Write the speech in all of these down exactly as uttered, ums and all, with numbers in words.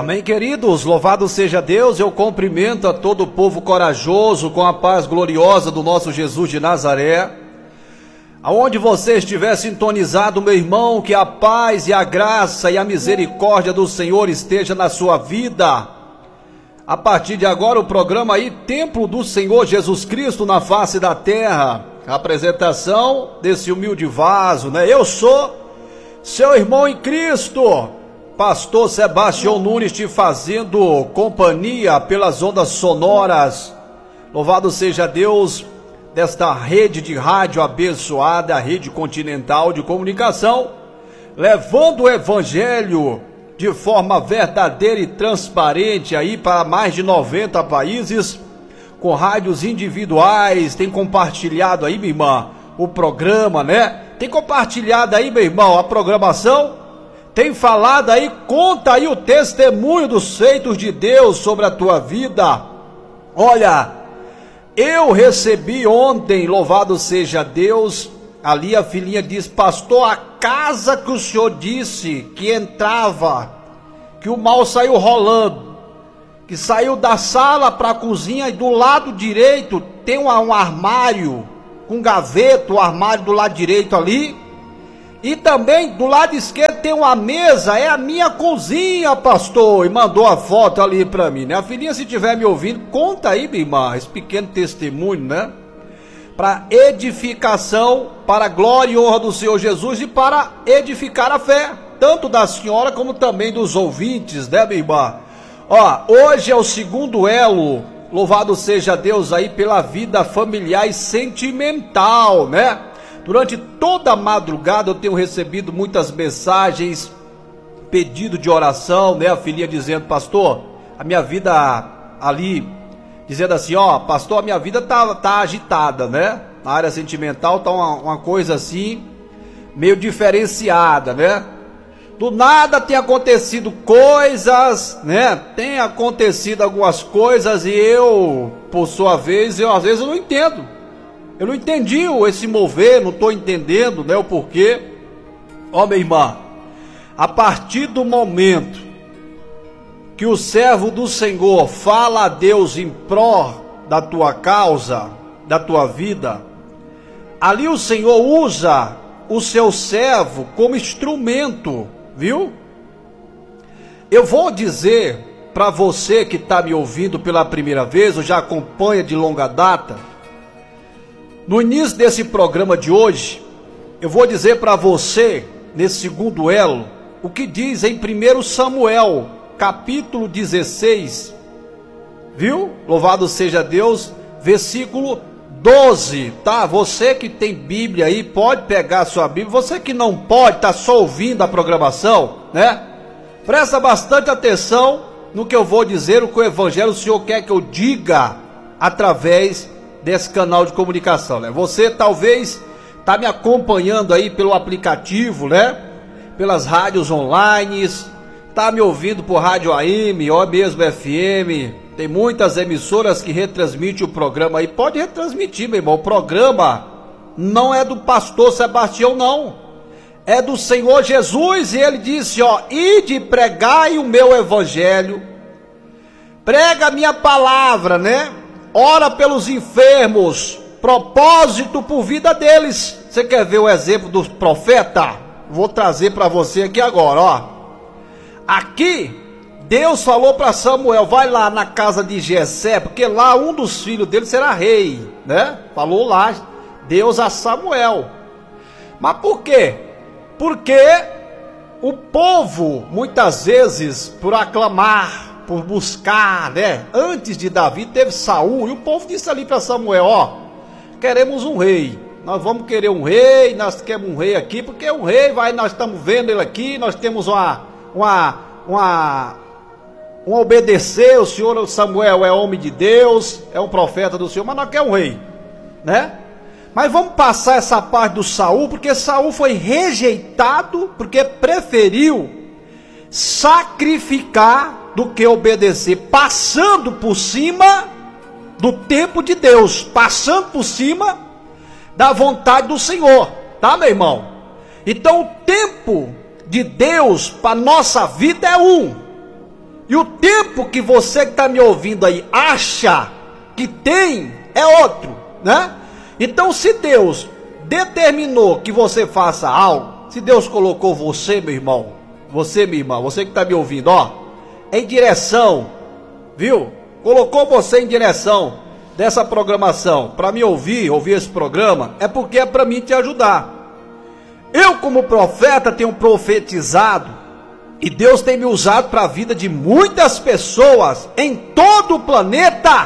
Amém, queridos, louvado seja Deus. Eu cumprimento a todo o povo corajoso com a paz gloriosa do nosso Jesus de Nazaré. Aonde você estiver sintonizado, meu irmão, que a paz e a graça e a misericórdia do Senhor esteja na sua vida. A partir de agora o programa aí, Templo do Senhor Jesus Cristo na face da terra. A apresentação desse humilde vaso, né? Eu sou seu irmão em Cristo, Pastor Sebastião Nunes, te fazendo companhia pelas ondas sonoras. Louvado seja Deus desta rede de rádio abençoada, a Rede Continental de Comunicação, levando o Evangelho de forma verdadeira e transparente aí para mais de noventa países, com rádios individuais. Tem compartilhado aí, minha irmã, o programa, né? Tem compartilhado aí, meu irmão, a programação. Tem falado aí, conta aí o testemunho dos feitos de Deus sobre a tua vida. Olha, eu recebi ontem, louvado seja Deus, ali a filhinha diz: pastor, a casa que o senhor disse que entrava, que o mal saiu rolando, que saiu da sala para a cozinha, e do lado direito tem um, um armário, com um gaveta, o armário do lado direito ali, e também do lado esquerdo tem uma mesa, é a minha cozinha, pastor, e mandou a foto ali para mim, né? A filhinha, se estiver me ouvindo, conta aí, minha irmã, esse pequeno testemunho, né? Para edificação, para a glória e honra do Senhor Jesus e para edificar a fé, tanto da senhora como também dos ouvintes, né, minha irmã? Ó, hoje é o segundo elo, louvado seja Deus aí pela vida familiar e sentimental, né? Durante toda a madrugada eu tenho recebido muitas mensagens, pedido de oração, né? A filhinha dizendo: pastor, a minha vida ali, dizendo assim, ó, pastor, a minha vida tá, tá agitada, né? Na área sentimental tá uma, uma coisa assim, meio diferenciada, né? Do nada tem acontecido coisas, né? Tem acontecido algumas coisas e eu, por sua vez, eu às vezes eu não entendo. Eu não entendi esse mover, não estou entendendo, né, o porquê. Ó, minha irmã, a partir do momento que o servo do Senhor fala a Deus em pró da tua causa, da tua vida, ali o Senhor usa o seu servo como instrumento, viu? Eu vou dizer para você que está me ouvindo pela primeira vez, ou já acompanha de longa data, no início desse programa de hoje, eu vou dizer para você, nesse segundo elo, o que diz em primeiro Samuel, capítulo dezesseis, viu? Louvado seja Deus, versículo doze, tá? Você que tem Bíblia aí, pode pegar a sua Bíblia. Você que não pode, tá só ouvindo a programação, né? Presta bastante atenção no que eu vou dizer, o que o Evangelho o Senhor quer que eu diga através desse canal de comunicação, né? Você talvez tá me acompanhando aí pelo aplicativo, né? Pelas rádios online, tá me ouvindo por rádio A M, ou mesmo F M. Tem muitas emissoras que retransmitem o programa aí. Pode retransmitir, meu irmão. O programa não é do pastor Sebastião, não. É do Senhor Jesus, e ele disse, ó: ide pregai o meu evangelho. Prega a minha palavra, né? Ora pelos enfermos, propósito por vida deles. Você quer ver o exemplo do profeta? Vou trazer para você aqui agora, ó. Aqui, Deus falou para Samuel: vai lá na casa de Jessé, porque lá um dos filhos dele será rei, né? Falou lá Deus a Samuel. Mas por quê? Porque o povo, muitas vezes, por aclamar, por buscar, né? Antes de Davi teve Saul, e o povo disse ali para Samuel: ó, queremos um rei, nós vamos querer um rei, nós queremos um rei aqui, porque um rei vai, nós estamos vendo ele aqui, nós temos uma, uma, uma, um obedecer, o senhor Samuel é homem de Deus, é um profeta do Senhor, mas nós queremos um rei, né? Mas vamos passar essa parte do Saul, porque Saul foi rejeitado, porque preferiu sacrificar do que obedecer, passando por cima do tempo de Deus, passando por cima da vontade do Senhor, tá, meu irmão? Então o tempo de Deus para nossa vida é um, E o tempo que você que está me ouvindo aí acha que tem é outro, né? Então, se Deus determinou que você faça algo, se Deus colocou você, meu irmão, você, minha irmã, você que está me ouvindo, ó, em direção, viu? Colocou você em direção dessa programação para me ouvir, ouvir esse programa, é porque é para mim te ajudar. Eu, como profeta, tenho profetizado e Deus tem me usado para a vida de muitas pessoas em todo o planeta.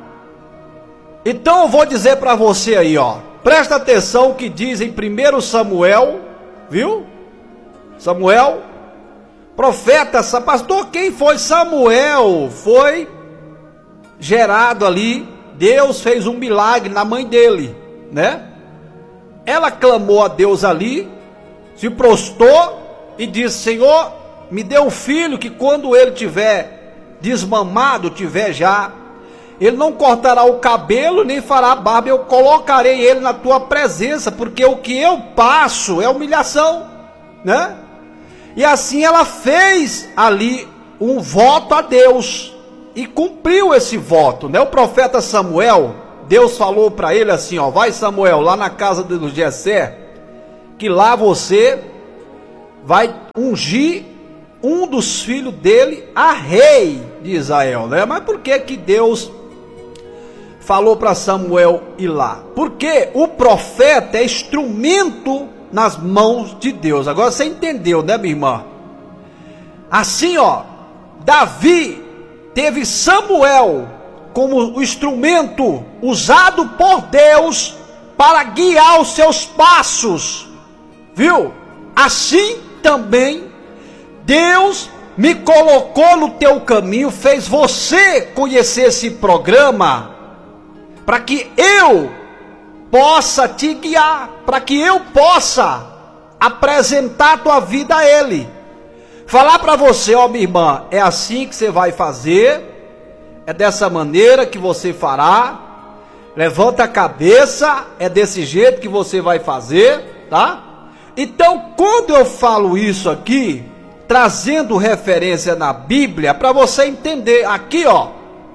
Então eu vou dizer para você aí, ó, presta atenção o que diz em primeiro Samuel, viu? Samuel, profeta, pastor, quem foi Samuel? Foi gerado ali, Deus fez um milagre na mãe dele, né? Ela clamou a Deus ali, se prostrou e disse: Senhor, me dê um filho que quando ele tiver desmamado, tiver já, ele não cortará o cabelo nem fará barba, eu colocarei ele na tua presença, porque o que eu passo é humilhação, né? E assim ela fez ali um voto a Deus e cumpriu esse voto, né? O profeta Samuel, Deus falou para ele assim, ó, vai Samuel, lá na casa do Jessé, que lá você vai ungir um dos filhos dele a rei de Israel, né? Mas por que que Deus falou para Samuel ir lá? Porque o profeta é instrumento nas mãos de Deus. Agora você entendeu, né, minha irmã? Assim, ó, Davi teve Samuel como o instrumento usado por Deus para guiar os seus passos, viu? Assim também Deus me colocou no teu caminho, fez você conhecer esse programa, para que eu possa te guiar, para que eu possa apresentar a tua vida a Ele. Falar para você, ó minha irmã, é assim que você vai fazer, é dessa maneira que você fará, levanta a cabeça, é desse jeito que você vai fazer, tá? Então, quando eu falo isso aqui, trazendo referência na Bíblia, para você entender, aqui ó,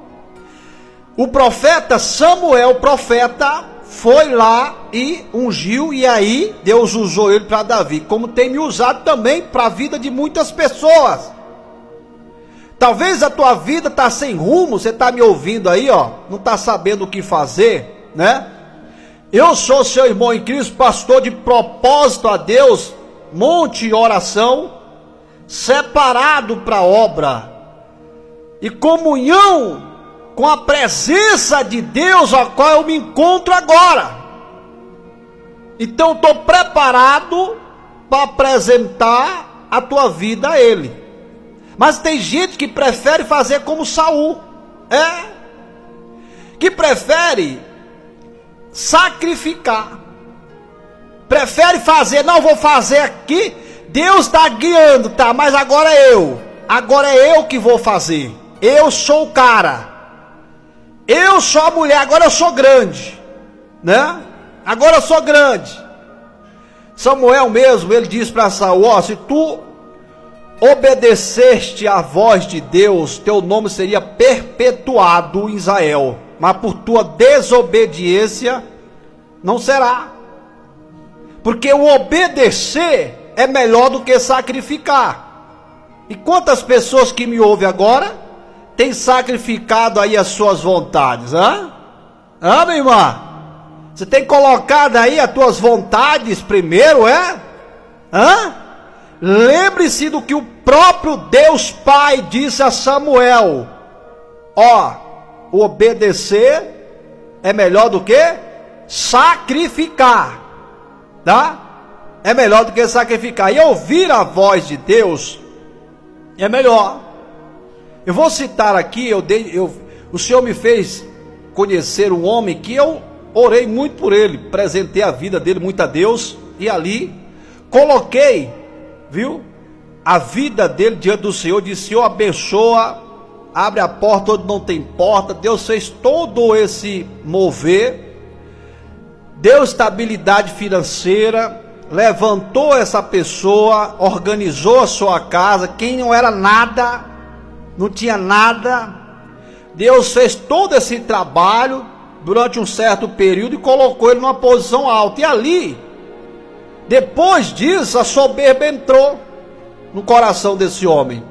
o profeta Samuel, profeta, foi lá e ungiu, e aí Deus usou ele para Davi, como tem me usado também para a vida de muitas pessoas. Talvez a tua vida está sem rumo, você está me ouvindo aí, ó, não está sabendo o que fazer, né? Eu sou seu irmão em Cristo, pastor de propósito a Deus, monte de oração, separado para a obra, e comunhão com a presença de Deus, a qual eu me encontro agora. Então estou preparado para apresentar a tua vida a Ele. Mas tem gente que prefere fazer como Saul, é, que prefere sacrificar, prefere fazer, não vou fazer aqui, Deus está guiando, tá, mas agora é eu, agora é eu que vou fazer, eu sou o cara, eu sou a mulher, agora eu sou grande, né, agora eu sou grande. Samuel mesmo, ele diz para Saul, ó, se tu obedeceste à voz de Deus, teu nome seria perpetuado em Israel, mas por tua desobediência não será, porque o obedecer é melhor do que sacrificar. E quantas pessoas que me ouvem agora têm sacrificado aí as suas vontades, hã? Hã, minha irmã? Você tem colocado aí as tuas vontades primeiro, é? Hã? Lembre-se do que o próprio Deus Pai disse a Samuel, ó, o obedecer é melhor do que sacrificar, tá? É melhor do que sacrificar, e ouvir a voz de Deus é melhor. Eu vou citar aqui, eu dei, eu, o Senhor me fez conhecer um homem que eu orei muito por ele, apresentei a vida dele muito a Deus, e ali coloquei, viu, a vida dele diante do Senhor, disse: Senhor, abençoa, abre a porta onde não tem porta. Deus fez todo esse mover, deu estabilidade financeira, levantou essa pessoa, organizou a sua casa. Quem não era nada, não tinha nada. Deus fez todo esse trabalho durante um certo período e colocou ele numa posição alta. E ali, depois disso, a soberba entrou no coração desse homem.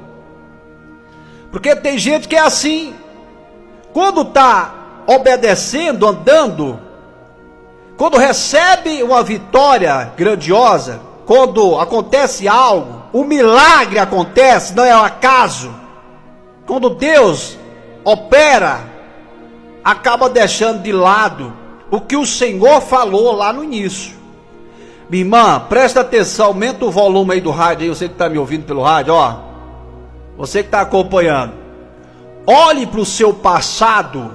Porque tem gente que é assim, quando está obedecendo, andando, quando recebe uma vitória grandiosa, quando acontece algo, um milagre acontece, não é um acaso, quando Deus opera, acaba deixando de lado o que o Senhor falou lá no início. Minha irmã, presta atenção, aumenta o volume aí do rádio, aí, você que está me ouvindo pelo rádio, ó, você que está acompanhando, olhe para o seu passado,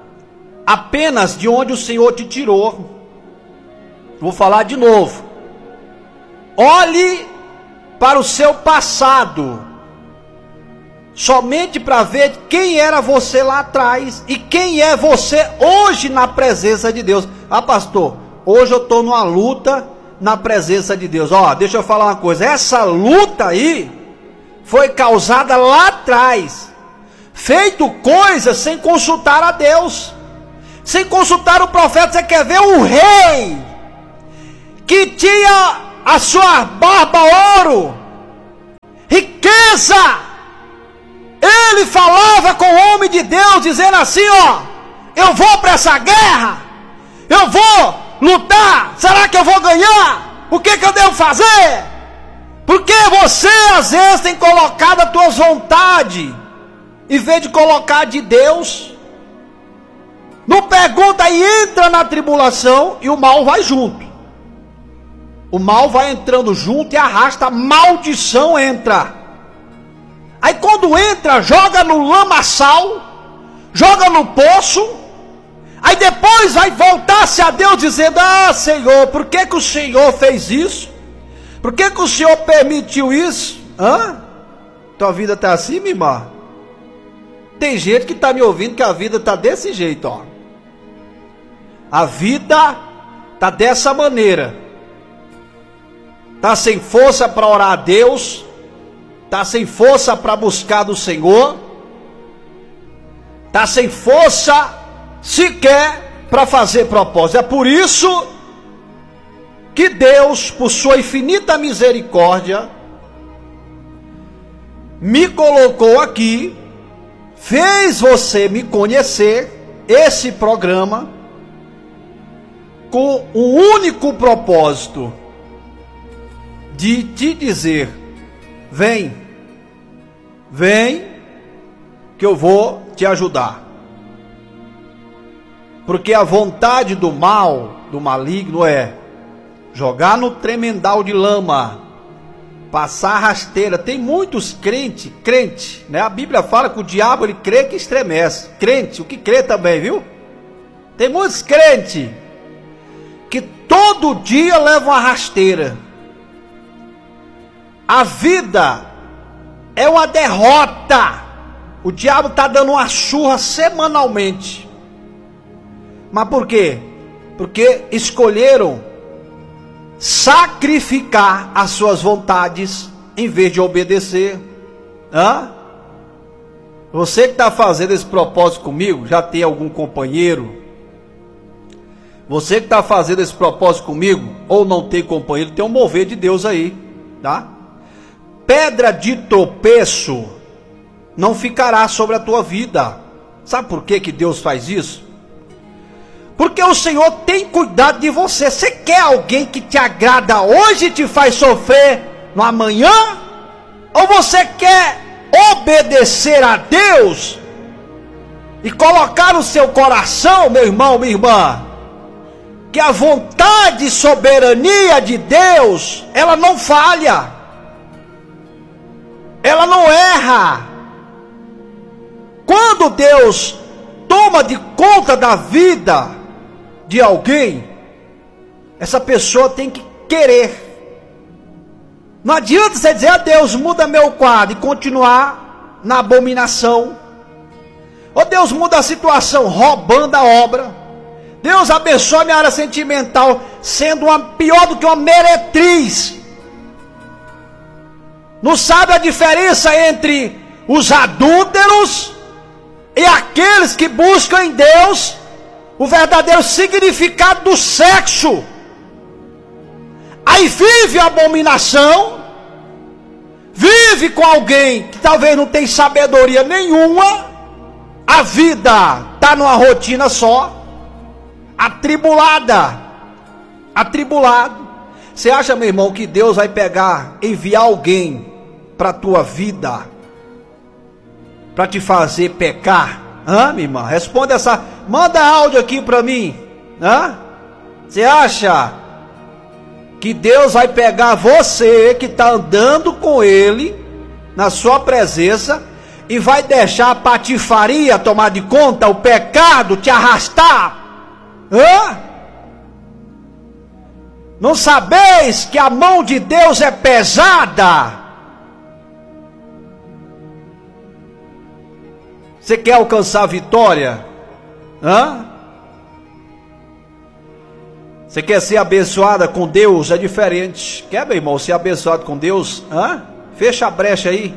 apenas de onde o Senhor te tirou. Vou falar de novo. Olhe para o seu passado, somente para ver quem era você lá atrás e quem é você hoje na presença de Deus. Ah, pastor, hoje eu estou numa luta na presença de Deus. Ó, deixa eu falar uma coisa, essa luta aí foi causada lá atrás, feito coisas sem consultar a Deus, sem consultar o profeta. Você quer ver um rei que tinha a sua barba ouro, riqueza, ele falava com o homem de Deus, dizendo assim, ó, eu vou para essa guerra, eu vou lutar, será que eu vou ganhar? O que que eu devo fazer? Porque você às vezes tem colocado a tua vontade, em vez de colocar de Deus. Não pergunta e entra na tribulação e o mal vai junto. O mal vai entrando junto e arrasta, a maldição entra. Aí quando entra, joga no lamaçal, joga no poço, aí depois vai voltar-se a Deus dizendo, ah Senhor, por que que o Senhor fez isso? Por que que o Senhor permitiu isso? Hã? Tua vida está assim, minha irmã? Tem gente que está me ouvindo que a vida está desse jeito, ó. A vida está dessa maneira. Está sem força para orar a Deus, está sem força para buscar do Senhor, está sem força sequer para fazer propósito. É por isso que Deus, por sua infinita misericórdia, me colocou aqui, fez você me conhecer, esse programa, com um único propósito, de te dizer, vem, vem, que eu vou te ajudar. Porque a vontade do mal, do maligno é jogar no tremendal de lama, passar rasteira. Tem muitos crentes, crente, né? A Bíblia fala que o diabo ele crê que estremece. Crente, o que crê também, viu? Tem muitos crentes que todo dia levam uma rasteira. A vida é uma derrota. O diabo está dando uma surra semanalmente. Mas por quê? Porque escolheram sacrificar as suas vontades em vez de obedecer. Hã? Você que está fazendo esse propósito comigo, já tem algum companheiro? Você que está fazendo esse propósito comigo, ou não tem companheiro, tem um mover de Deus aí, tá? Pedra de tropeço não ficará sobre a tua vida. Sabe por que que Deus faz isso? Porque o Senhor tem cuidado de você. Você quer alguém que te agrada hoje e te faz sofrer no amanhã? Ou você quer obedecer a Deus e colocar no seu coração, meu irmão, minha irmã, que a vontade e soberania de Deus, ela não falha, ela não erra. Quando Deus toma de conta da vida de alguém, essa pessoa tem que querer. Não adianta você dizer a Deus, muda meu quadro, e continuar na abominação. Ou Deus muda a situação, roubando a obra. Deus abençoa minha área sentimental, sendo uma, pior do que uma meretriz. Não sabe a diferença entre os adúlteros e aqueles que buscam em Deus o verdadeiro significado do sexo. Aí vive a abominação, vive com alguém que talvez não tem sabedoria nenhuma, a vida está numa rotina só, atribulada, atribulado. Você acha, meu irmão, que Deus vai pegar, enviar alguém para a tua vida, para te fazer pecar? Hã, minha irmã? Responde essa, manda áudio aqui para mim. Hã? Você acha que Deus vai pegar você que está andando com Ele, na sua presença, e vai deixar a patifaria tomar de conta, o pecado te arrastar? Hã? Não sabeis que a mão de Deus é pesada? Você quer alcançar a vitória? Hã? Você quer ser abençoada com Deus? É diferente. Quer, meu irmão, ser abençoado com Deus? Hã? Fecha a brecha aí.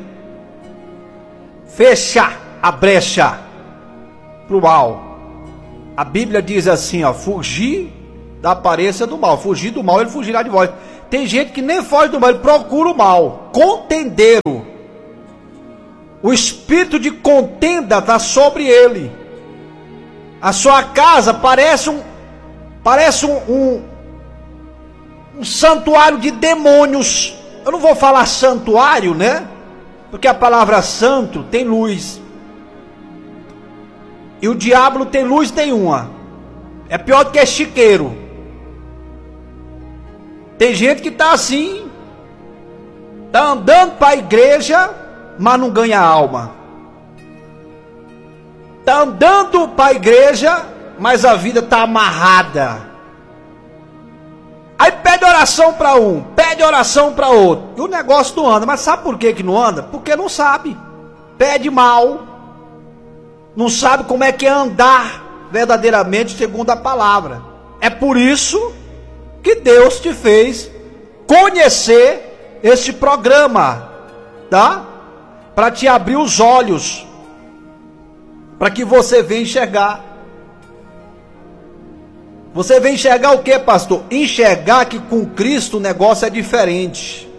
Fecha a brecha pro mal. A Bíblia diz assim, ó, fugir da aparência do mal. Fugir do mal, ele fugirá de vós. Tem gente que nem foge do mal, ele procura o mal. Contendeiro. O espírito de contenda está sobre ele. A sua casa parece um parece um, um, um santuário de demônios. Eu não vou falar santuário, né? Porque a palavra santo tem luz. E o diabo tem luz nenhuma. É pior do que chiqueiro. Tem gente que está assim, está andando para a igreja, mas não ganha alma. Está andando para a igreja, mas a vida está amarrada. Aí pede oração para um, pede oração para outro, e o negócio não anda. Mas sabe por que que não anda? Porque não sabe. Pede mal. Não sabe como é que é andar verdadeiramente segundo a palavra. É por isso que Deus te fez conhecer este programa, tá? Para te abrir os olhos, para que você venha enxergar. Você vem enxergar o que, pastor? Enxergar que com Cristo o negócio é diferente.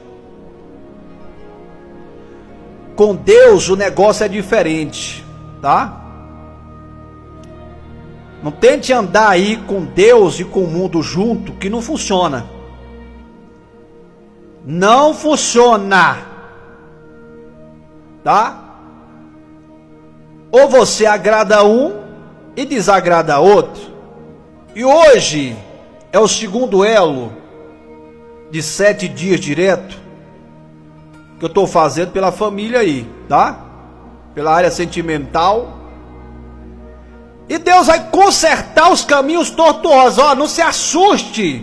Com Deus o negócio é diferente, tá? Não tente andar aí com Deus e com o mundo junto, que não funciona. Não funciona. Tá? Ou você agrada um e desagrada outro. E hoje é o segundo elo de sete dias direto que eu estou fazendo pela família aí, tá? Pela área sentimental. E Deus vai consertar os caminhos tortuosos. Ó, não se assuste.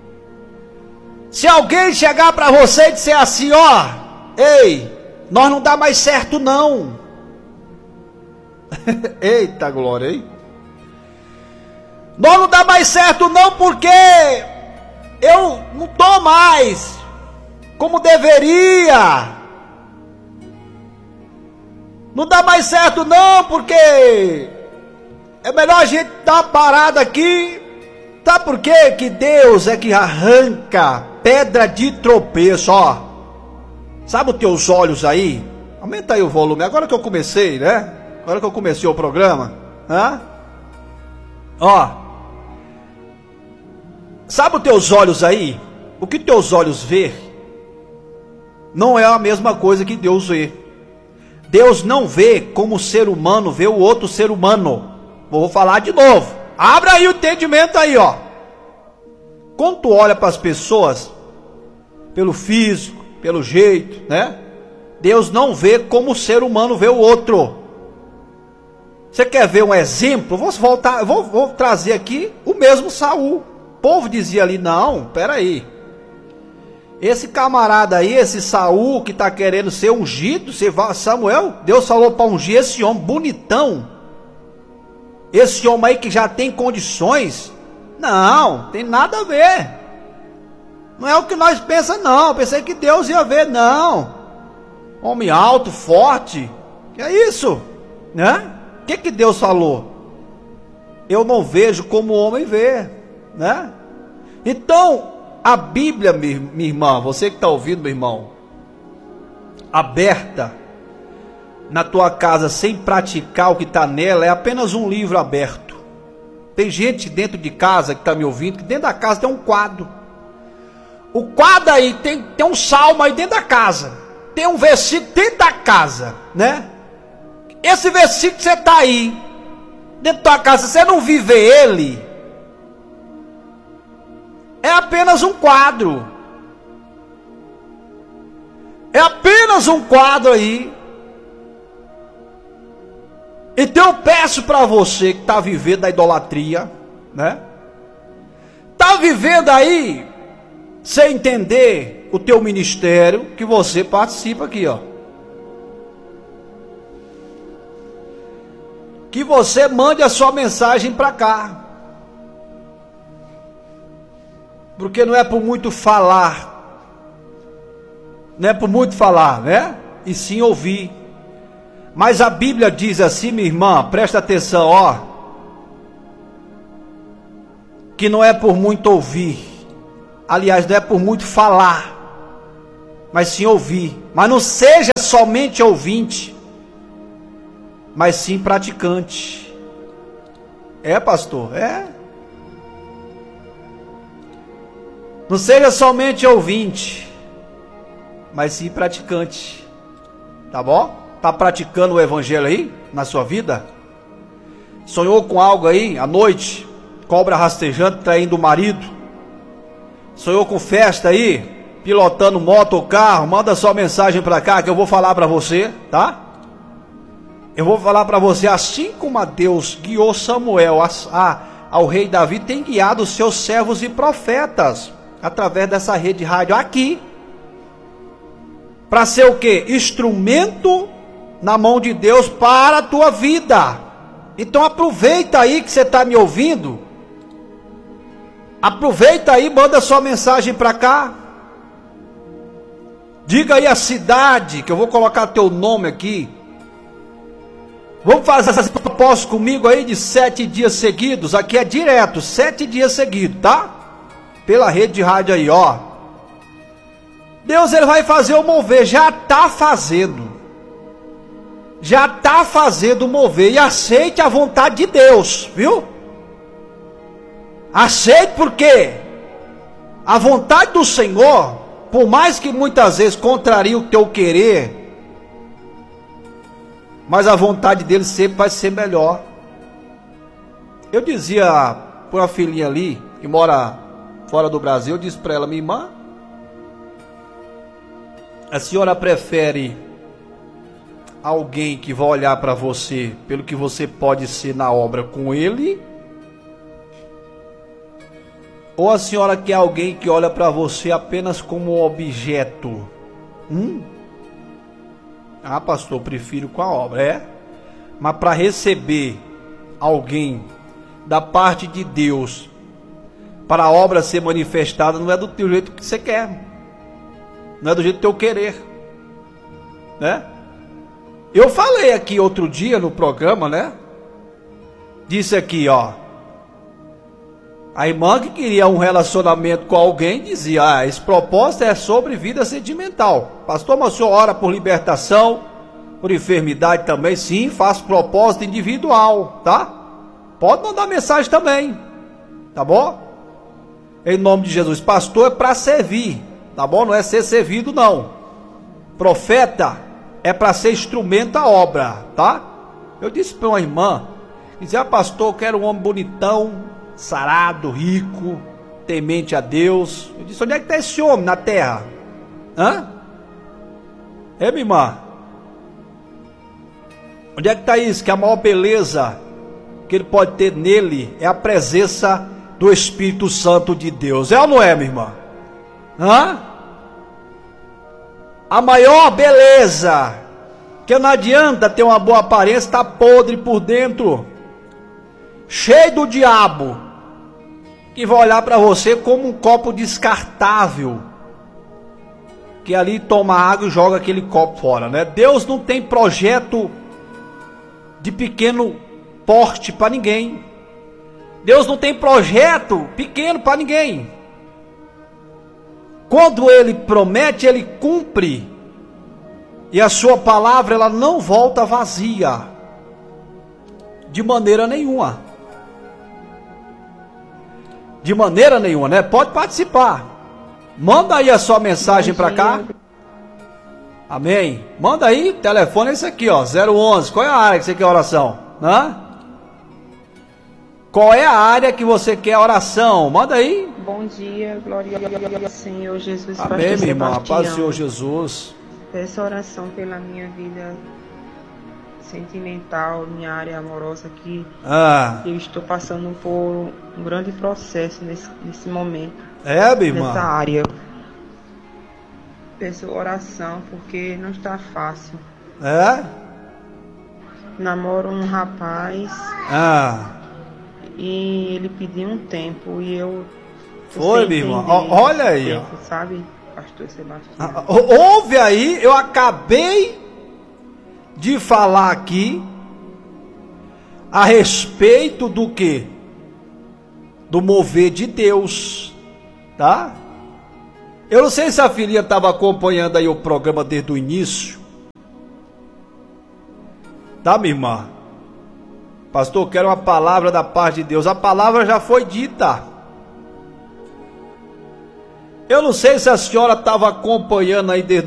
Se alguém chegar para você e disser assim, ó, ei, nós não dá mais certo não. Eita glória, hein? Nós não dá mais certo não, porque eu não tô mais como deveria. Não dá mais certo não, porque é melhor a gente dar uma parada aqui. Sabe por quê? Que Deus é que arranca pedra de tropeço, ó. Sabe os teus olhos aí? Aumenta aí o volume, agora que eu comecei, né? Agora que eu comecei o programa, hã? Ó. Sabe os teus olhos aí? O que teus olhos vê não é a mesma coisa que Deus vê. Deus não vê como o ser humano vê o outro ser humano. Vou falar de novo. Abra aí o entendimento aí, ó. Quando tu olha para as pessoas, pelo físico, pelo jeito, né? Deus não vê como o ser humano vê o outro. Você quer ver um exemplo? Vou voltar, vou, vou trazer aqui o mesmo Saul. O povo dizia ali, não, peraí. Esse camarada aí, esse Saul que está querendo ser ungido, Samuel, Deus falou para ungir esse homem bonitão. Esse homem aí que já tem condições. Não, tem nada a ver. Não é o que nós pensamos não. Eu pensei que Deus ia ver, não. Homem alto, forte, É isso, né? O que que Deus falou? Eu não vejo como o homem vê, né? Então, a Bíblia, minha irmã, você que está ouvindo, meu irmão, aberta na tua casa sem praticar o que está nela, é apenas um livro aberto. Tem gente dentro de casa que está me ouvindo, que dentro da casa tem um quadro. O quadro aí tem, tem um salmo aí dentro da casa, tem um versículo dentro da casa, né? Esse versículo que você está aí dentro da tua casa, você não vive ele, é apenas um quadro. É apenas um quadro aí. Então eu peço para você que está vivendo da idolatria, né? Está vivendo aí sem entender o teu ministério, que você participa aqui, ó. Que você mande a sua mensagem para cá. Porque não é por muito falar, não é por muito falar, né? E sim ouvir. Mas a Bíblia diz assim, minha irmã, presta atenção, ó. Que não é por muito ouvir. Aliás, não é por muito falar, mas sim ouvir. Mas não seja somente ouvinte, mas sim praticante. É, pastor? É. Não seja somente ouvinte, mas sim praticante. Tá bom? Está praticando o evangelho aí na sua vida? Sonhou com algo aí à noite? Cobra rastejando, traindo o marido? Sonhou com festa aí? Pilotando moto ou carro? Manda sua mensagem para cá que eu vou falar para você, tá? Eu vou falar para você, assim como a Deus guiou Samuel a, a, ao rei Davi, tem guiado os seus servos e profetas através dessa rede de rádio aqui, para ser o que? Instrumento na mão de Deus para a tua vida. Então aproveita aí que você está me ouvindo, aproveita aí, manda sua mensagem para cá, diga aí a cidade, que eu vou colocar teu nome aqui. Vamos fazer essa proposta comigo aí de sete dias seguidos, aqui é direto, sete dias seguidos, tá? Pela rede de rádio aí, ó. Deus, ele vai fazer o mover, já está fazendo. Já está fazendo o mover. E aceite a vontade de Deus, viu? Aceite, porque a vontade do Senhor, por mais que muitas vezes contrarie o teu querer, mas a vontade dele sempre vai ser melhor. Eu dizia para uma filhinha ali, que mora fora do Brasil, eu disse para ela, minha irmã, a senhora prefere alguém que vai olhar para você pelo que você pode ser na obra com ele? Ou a senhora quer alguém que olha para você apenas como um objeto? Hum? Ah, pastor, prefiro com a obra, é? Mas para receber alguém da parte de Deus, para a obra ser manifestada, não é do teu jeito que você quer, não é do jeito do teu querer, né? Eu falei aqui outro dia no programa, né? Disse aqui, ó, a irmã que queria um relacionamento com alguém dizia, ah, esse propósito é sobre vida sentimental. Pastor, mas o senhor ora por libertação, por enfermidade também? Sim, faço propósito individual, tá? Pode mandar mensagem também, tá bom? Em nome de Jesus. Pastor é para servir, tá bom? Não é ser servido, não. Profeta é para ser instrumento da obra, tá? Eu disse para uma irmã, dizia, ah, pastor, eu quero um homem bonitão, sarado, rico, temente a Deus. Eu disse, onde é que está esse homem na terra? Hã? É, minha irmã? Onde é que está isso? Que a maior beleza que ele pode ter nele é a presença do Espírito Santo de Deus. É ou não é, minha irmã? Hã? A maior beleza, que não adianta ter uma boa aparência, está podre por dentro, cheio do diabo, que vai olhar para você como um copo descartável, que ali toma água e joga aquele copo fora, né? Deus não tem projeto de pequeno porte para ninguém. Deus não tem projeto pequeno para ninguém. Quando Ele promete, Ele cumpre. E a sua palavra, ela não volta vazia. De maneira nenhuma. De maneira nenhuma, né? Pode participar. Manda aí a sua mensagem para cá. Amém. Manda aí, telefone é esse aqui, ó, zero onze. Qual é a área que você quer oração? Hã? Qual é a área que você quer oração? Manda aí. Bom dia, glória ao Senhor Jesus. Amém, minha irmã. Paz do Senhor Jesus. Peço oração pela minha vida sentimental, minha área amorosa, que ah. eu estou passando por um grande processo nesse, nesse momento. É, minha irmã? Nessa área. Peço oração porque não está fácil. É? Namoro um rapaz. Ah. E ele pediu um tempo e eu... Foi, minha irmã? Olha aí. Tempo, sabe, pastor Sebastião? Ah, ouve aí, eu acabei de falar aqui a respeito do que? Do mover de Deus, tá? Eu não sei se a filhinha estava acompanhando aí o programa desde o início. Tá, minha irmã? Pastor, eu quero uma palavra da parte de Deus. A palavra já foi dita. Eu não sei se a senhora estava acompanhando aí desde